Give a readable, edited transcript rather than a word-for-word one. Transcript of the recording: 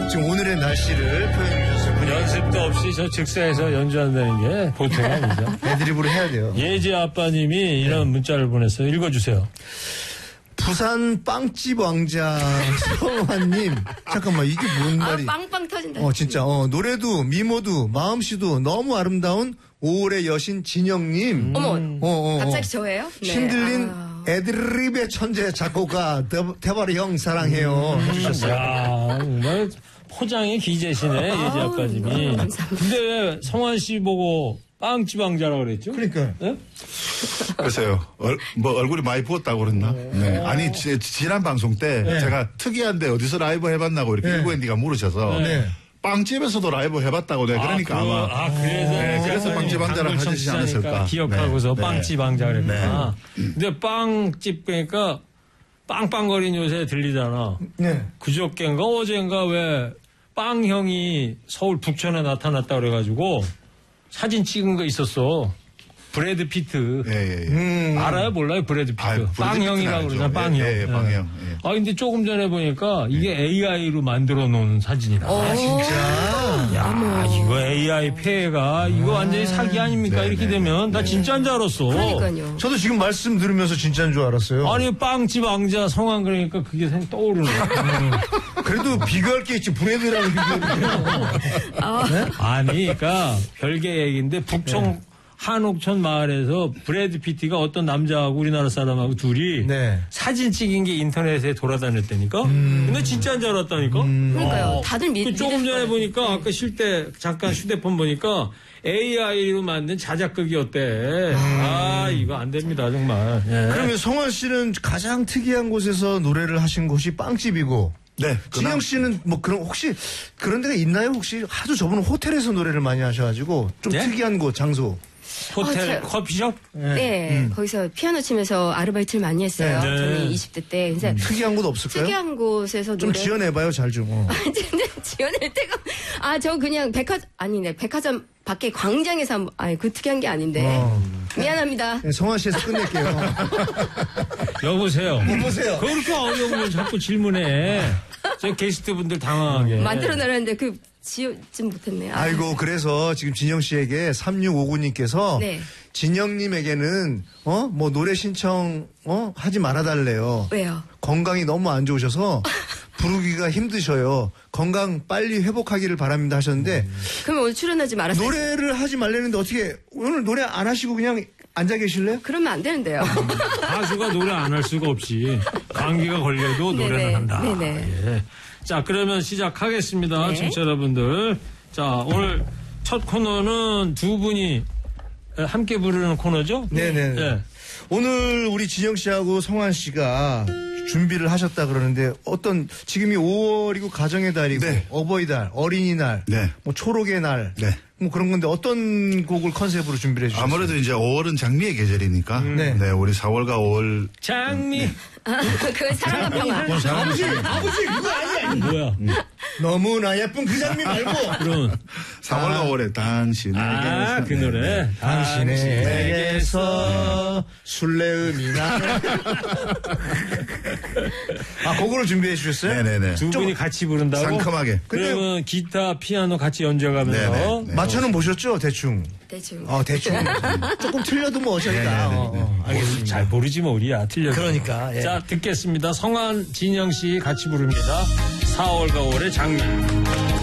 지금 오늘의 날씨를 표현해 주셨군요. 연습도 없이 저 즉석에서 연주한다는 게 보통 아니죠. 애드립으로 해야 돼요. 예지 아빠님이 이런 문자를 보냈어요. 읽어주세요. 부산 빵집 왕자 성환님. 잠깐만, 이게 뭔 말이. 빵빵 터진다. 진짜. 노래도 미모도 마음씨도 너무 아름다운 5월의 여신 진영님. 어머, 갑자기 저예요? 네. 신들린 애드립의 천재 작곡가 대바리 형 사랑해요. 해주셨어요. 야, 정말 포장이 기재시네, 예지 아빠님이. 근데 왜 성환 씨 보고 빵집 왕자라고 그랬죠? 그러니까요. 네? 글쎄요. 얼굴이 많이 부었다고 그랬나? 네. 아니, 지난 방송 때 제가 특이한데 어디서 라이브 해봤나고 이렇게 일구앤디가 물으셔서 빵집에서도 라이브 해봤다고 내가 그러니까 아마. 그래서. 네, 그래서 빵집 왕자를 하시지 않았을까. 기억하고서 네. 빵집 왕자 그랬구나. 근데 빵집 그러니까 빵빵거리는 요새 들리잖아. 네. 그저께인가 어젠가 왜 빵형이 서울 북촌에 나타났다 그래가지고 사진 찍은 거 있었어. 브래드 피트. 예. 알아요? 몰라요? 브래드 피트. 빵형이라고 그러잖아, 빵형. 예, 빵형. 예. 근데 조금 전에 보니까 이게 AI로 만들어 놓은 사진이라. 진짜? 야, 이거 AI 폐해가 이거 완전히 사기 아닙니까? 이렇게 되면 나 진짜인 줄 알았어. 그러니까요. 저도 지금 말씀 들으면서 진짜인 줄 알았어요. 아니, 빵집 왕자 성함 그러니까 그게 떠오르네. 그래도 비교할 게 있지, 브레드랑 비교해요. 네? 아니, 그러니까 별개 얘기인데 북청 한옥천 마을에서 브래드 피티가 어떤 남자하고 우리나라 사람하고 둘이 사진 찍은 게 인터넷에 돌아다녔다니까? 근데 진짜인 줄 알았다니까? 그러니까요. 다들 조금 전에 보니까 아까 쉴 때 잠깐 휴대폰 보니까 AI로 만든 자작극이었대. 이거 안 됩니다, 정말. 예. 그러면 성환 씨는 가장 특이한 곳에서 노래를 하신 곳이 빵집이고. 네. 진영 씨는 뭐 혹시 그런 데가 있나요? 혹시 하도 저분은 호텔에서 노래를 많이 하셔가지고 좀 특이한 곳, 장소. 호텔, 커피숍? 네, 거기서 피아노 치면서 아르바이트를 많이 했어요. 저는 20대 때. 그래서 특이한 곳 없을까요? 특이한 곳에서 좀 지어내봐요, 잘 좀. 지어낼 때가 저 그냥 백화점 밖에 광장에서 그 특이한 게 아닌데 미안합니다. 네, 성환 씨에서 끝낼게요. 여보세요. 여보세요. 그렇게 어려운 걸 자꾸 질문해. 저 게스트분들 당황하게. 만들어 놨는데 지어진 못했네요. 아이고, 그래서 지금 진영 씨에게 3659님께서 진영님에게는 뭐 노래 신청 하지 말아달래요. 왜요? 건강이 너무 안 좋으셔서 부르기가 힘드셔요. 건강 빨리 회복하기를 바랍니다 하셨는데 그러면 오늘 출연하지 말았어요. 노래를 하지 말라는데 어떻게 오늘 노래 안 하시고 그냥 앉아 계실래요? 그러면 안 되는데요. 가수가 노래 안 할 수가 없지. 감기가 걸려도 노래는 한다. 예. 자, 그러면 시작하겠습니다. 청취자 여러분들. 자, 오늘 첫 코너는 두 분이 함께 부르는 코너죠? 네네. 네. 오늘 우리 진영 씨하고 성환 씨가 준비를 하셨다 그러는데 지금이 5월이고 가정의 달이고 어버이달, 어린이날, 뭐 초록의 날, 뭐 그런 건데 어떤 곡을 컨셉으로 준비를 해주셨어요? 아무래도 이제 5월은 장미의 계절이니까. 우리 4월과 5월. 장미. 그 사랑과 평화. 아버지 그거 아니야. 뭐야? 너무나 예쁜 그 장미 말고. 그럼 4월과 5월에 당신에게서. 그 노래. 당신에게서 술래음이 나. 그거를 준비해 주셨어요? 네네네. 두 분이 같이 부른다고? 상큼하게. 그러면 기타, 피아노 같이 연주해가면서. 맞춰는 보셨죠? 대충. 대충. 조금 틀려도 뭐 어쩌니까. 알겠습니다. 잘 모르지 뭐 우리야. 틀려도. 그러니까. 자, 듣겠습니다. 성환, 진영 씨 같이 부릅니다. 4월과 5월의 장미.